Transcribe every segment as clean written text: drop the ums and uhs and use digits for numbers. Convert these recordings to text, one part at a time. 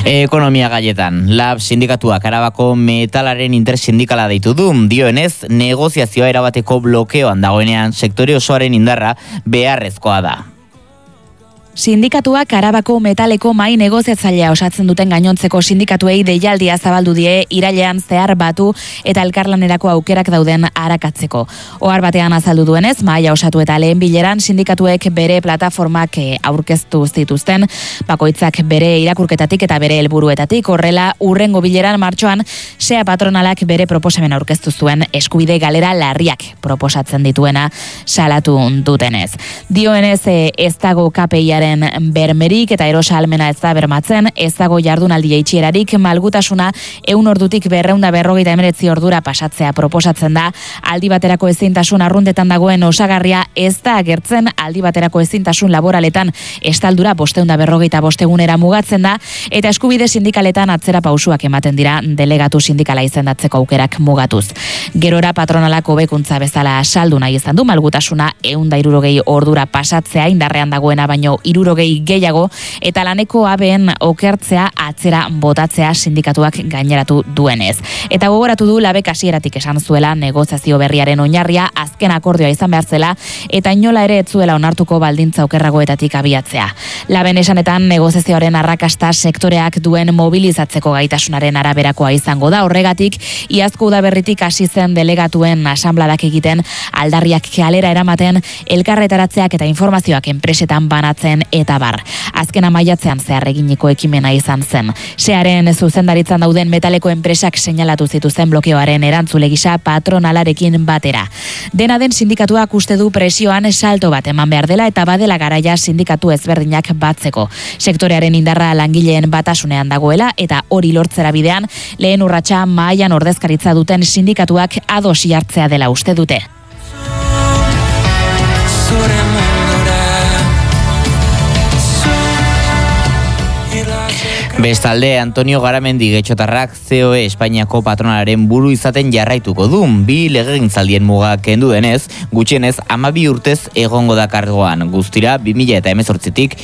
Ekonomia gaietan, LAB sindikatuak Arabako metalaren intersindikala deitu du, dioenez, negoziazioa erabateko blokeoan dagoenean sektore osoaren indarra beharrezkoa da. Sindikatuak Arabako metaleko mai negoziatzailea osatzen duten gainontzeko sindikatuei deialdia zabaldu die irailean zehar batu eta elkarlanerako aukerak dauden arakatzeko. Ohar batean azaldu duenez, mahaia osatu eta lehen bileran sindikatuek bere plataformak aurkeztu zituzten, bakoitzak bere irakurketatik eta bere helburuetatik, horrela urrengo bileran martxoan SEA patronalak bere proposamen aurkeztu zuen eskubide galera larriak proposatzen dituena salatu dutenez. Dioenez ez dago KPI bermerik eta erosa almena ez da bermatzen, ez dago jardunaldi itxierarik, malgutasuna 100 ordutik 249 ordura pasatzea proposatzen da, aldi baterako ezintasun arrundetan dagoen osagarria ez da agertzen, aldi baterako ezintasun laboraletan estaldura 555 egunera mugatzen da, eta eskubide sindikaletan atzera pausuak ematen dira delegatu sindikala izendatzeko aukerak mugatuz. Gerora patronalak hobekuntza bezala saldu nahi izan du, malgutasuna 160 ordura pasatzea indarrean dagoena baino 60 gehiago eta laneko abeen okertzea atzera botatzea sindikatuak gaineratu duenez. Eta gogoratu du LABek hasieratik esan zuela negoziazio berriaren oinarria azken akordioa izan behar zela eta inola ere ez zuela onartuko baldintza okerragoetatik abiatzea. LABen esanetan negoziazioaren arrakasta sektoreak duen mobilizatzeko gaitasunaren araberakoa izango da, horregatik iazko udaberritik hasi zen delegatuen asanbladak egiten aldarriak kalera eramaten, elkarretaratzeak eta informazioak enpresetan banatzen eta bar. Azken maiatzean zehar eginiko ekimena izan zen. SEAren zuzendaritzan dauden metaleko enpresak seinalatu zituzten blokeoaren erantzule gisa patronalarekin batera. Dena den sindikatuak uste du presioan salto bat eman behar dela eta badela garaia sindikatu ezberdinak batzeko. Sektorearen indarra langileen batasunean dagoela eta hori lortzera bidean lehen urratsa mahaian ordezkaritza duten sindikatuak ados jartzea dela uste dute. Bestalde, Antonio Garamendi Getxotarrak COE Espainiako patronalaren buru izaten jarraituko du. 2 legegintzaldien muga kendu denez, gutxienez 12 urtez egongo da kargoan. Guztira 2018tik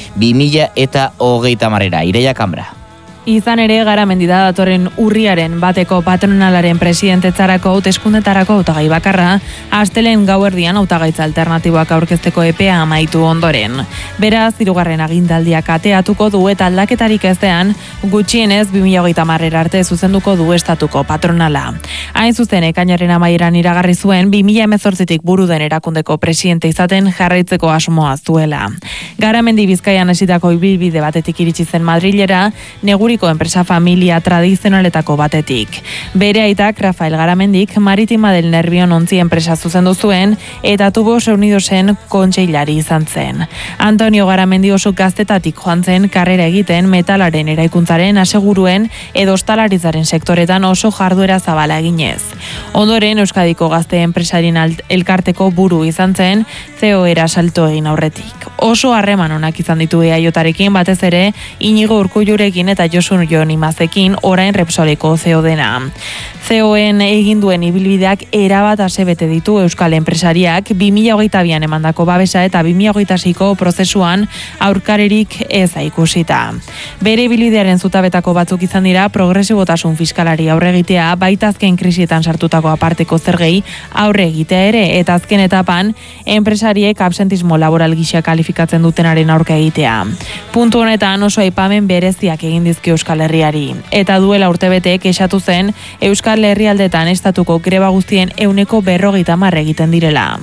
2030 Ireia Kambra. Izan ere, Garamendi da datorren urriaren bateko patronalaren presidentetzarako hauteskundetarako hautagai bakarra, astelehen gauerdian hautagaitza alternatiboak aurkezteko epea amaitu ondoren. Beraz, 3. agindaldiak ateatuko du eta aldaketarik ezean, gutxienez 2030 arte zuzenduko du estatuko patronala. Hain zuzen, ekainaren amaieran iragarri zuen 2018tik buru den erakundeko presidente izaten jarraitzeko asmoa zuela. Garamendi Bizkaian hasitako ibilbide batetik iritsi zen Madrilera, neguriko enpresa familia tradizionaletako batetik. Bere aitak Rafael Garamendik Maritima del Nervión ontzi enpresa zuzendu zuen eta Tubos Unidosen kontseilari izan zen. Antonio Garamendi oso gaztetatik joan zen karrera egiten metalaren eraikuntzaren, aseguruen edo ostalaritzaren sektoretan oso jarduera zabala eginez. Ondoren Euskadiko gazte enpresarien elkarteko buru izan zen, COEra salto egin aurretik. Oso harreman onak izan ditu EAJarekin, batez ere Inigo Urkullurekin eta Josun Jon Imazekin, orain Repsoleko CEO dena. COEn egin duen ibilbideak erabat asebete ditu euskal enpresariak 2022an emandako babesa eta 2026ko prozesuan aurkarerik ez ikusita. Bere ibilbidearen zutabetako batzuk izan dira progresibotasun fiskalari aurre egitea, baita azken krisietan sartutako aparteko zergei aurre egitea ere, eta azken etapan enpresariek absentismo laboral gisa kalifikatzen dutenaren aurka egitea. Puntu honetan oso aipamen bereziak egin dizkio Euskal Herriari, eta duela urtebete kexatu zen Euskal Herrialdetan estatuko greba guztien 50% egiten direla.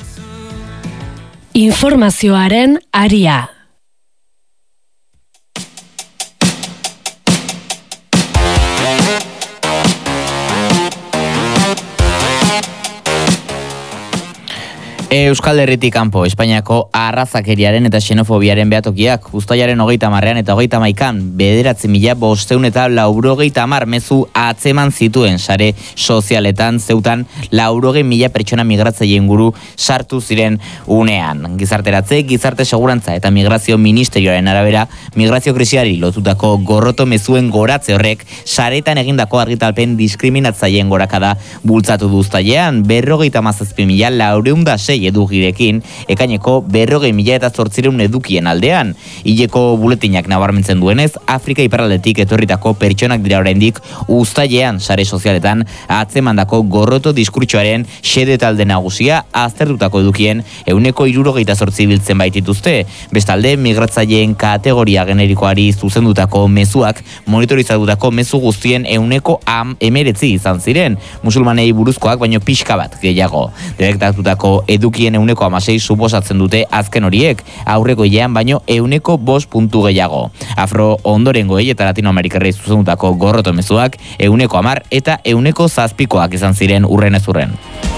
Informazioaren aria. Euskal Herritik kanpo, Espainiako arrazakeriaren eta xenofobiaren behatokiak, uztailaren 30 eta 31 9.500 eta 90 mezu atzeman zituen sare sozialetan zeutan 90.000 pertsona migratzaile inguru sartu ziren unean. Gizarteratze, gizarte segurantza eta migrazio ministerioaren arabera, migrazio krisiari lotutako gorroto mezuen goratze horrek saretan egindako argitalpen diskriminatzaileen gorakada bultzatu du uztailean 57.406 6 edukirekin, ekaineko 40.008 edukien aldean. Hileko buletinak nabarmentzen duenez, Afrika iparraldetik etorritako pertsonak dira oraindik uztailean sare sozialetan atzemandako gorroto diskurtsoaren xede talde nagusia aztertutako edukien 68 biltzen baitituzte. Bestalde, migratzaileen kategoria generikoari zuzendutako mezuak monitorizatutako mezu guztien 19 izan ziren, musulmanei buruzkoak baino pixka bat gehiago. Detektatutako edukien 16 suposatzen dute azken horiek, aurreko hilean baino 5 puntu gehiago. Afro ondorengoei eta Latinoamerikarrei zuzendutako gorroto mezuak 10 eta 7 izan ziren urrenez urren.